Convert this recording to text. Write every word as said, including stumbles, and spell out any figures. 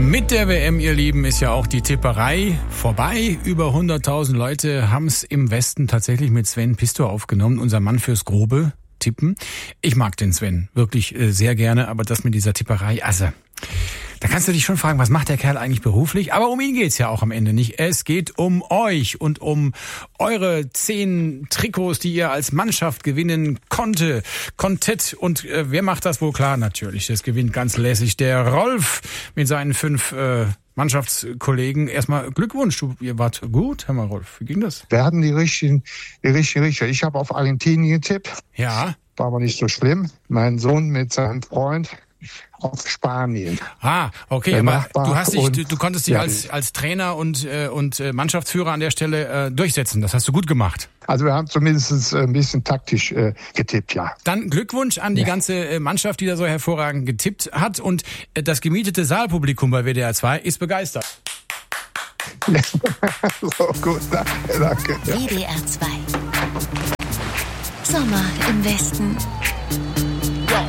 Mit der W M, ihr Lieben, ist ja auch die Tipperei vorbei. Über hunderttausend Leute haben es im Westen tatsächlich mit Sven Pistor aufgenommen, unser Mann fürs grobe Tippen. Ich mag den Sven wirklich äh, sehr gerne, aber das mit dieser Tipperei, also da kannst du dich schon fragen, was macht der Kerl eigentlich beruflich? Aber um ihn geht's ja auch am Ende nicht. Es geht um euch und um eure zehn Trikots, die ihr als Mannschaft gewinnen konnte, konntet. Und äh, wer macht das wohl? Klar, natürlich. Das gewinnt ganz lässig der Rolf mit seinen fünf äh, Mannschaftskollegen. Erstmal Glückwunsch, du, ihr wart gut, Herr mal Rolf. Wie ging das? Wir hatten die richtigen, die richtigen Richter. Ich habe auf Argentinien getippt. Ja. War aber nicht so schlimm. Mein Sohn mit seinem Freund auf Spanien. Ah, okay, Der aber Nachbar du hast dich, und- du, du konntest dich ja. als als Trainer und äh, und äh, Mannschaftsführer an der Stelle äh, durchsetzen. Das hast du gut gemacht. Also wir haben zumindest ein bisschen taktisch äh, getippt, ja. Dann Glückwunsch an die ganze äh, Mannschaft, die da so hervorragend getippt hat, und äh, das gemietete Saalpublikum bei W D R zwei ist begeistert. So, gut, danke, danke. W D R zwei. Sommer im Westen.